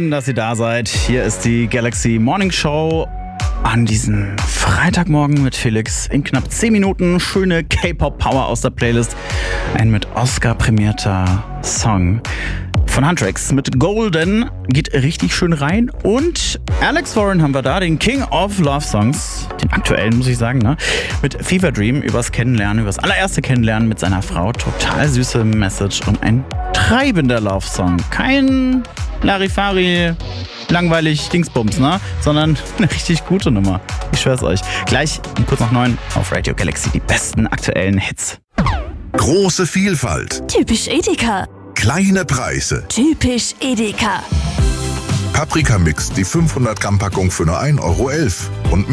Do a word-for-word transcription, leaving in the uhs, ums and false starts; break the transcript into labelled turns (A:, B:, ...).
A: Schön, dass ihr da seid. Hier ist die Galaxy Morning Show an diesem Freitagmorgen mit Felix. In knapp zehn Minuten schöne K-Pop-Power aus der Playlist. Ein mit Oscar prämierter Song von Huntrix mit Golden geht richtig schön rein. Und Alex Warren haben wir da, den King of Love Songs, den aktuellen, muss ich sagen, ne? Mit Fever Dream übers Kennenlernen, übers allererste Kennenlernen mit seiner Frau. Total süße Message und ein treibender Love-Song. Kein Larifari, langweilig Dingsbums, ne? Sondern eine richtig gute Nummer. Ich schwör's euch. Gleich um kurz nach neun auf Radio Galaxy die besten aktuellen Hits.
B: Große Vielfalt.
C: Typisch Edeka.
B: Kleine Preise.
C: Typisch Edeka.
B: Paprika-Mix, die fünfhundert Gramm Packung für nur ein Euro elf. Und